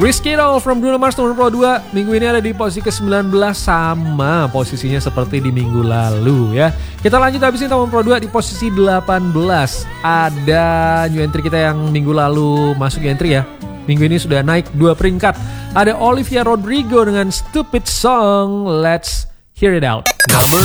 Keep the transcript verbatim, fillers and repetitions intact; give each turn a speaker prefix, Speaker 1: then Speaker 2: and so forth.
Speaker 1: Risky Doll from Bruno Mars nomor dua puluh dua. Minggu ini ada di posisi ke sembilan belas, sama posisinya seperti di minggu lalu ya. Kita lanjut habisin nomor dua puluh dua di posisi delapan belas. Ada new entry kita yang minggu lalu masuk entry ya. Minggu ini sudah naik dua peringkat. Ada Olivia Rodrigo dengan Stupid Song. Let's hear it out. Number